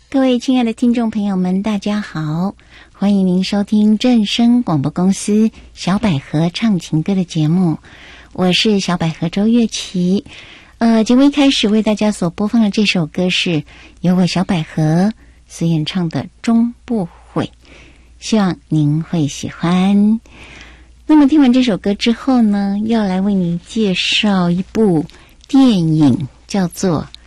各位亲爱的听众朋友们，大家好，欢迎您收听正声广播公司小百合唱情歌的节目，我是小百合周月琪。节目一开始为大家所播放的这首歌是由我小百合所演唱的《终不悔》，希望您会喜欢。那么听完这首歌之后呢，要来为您介绍一部电影，叫做《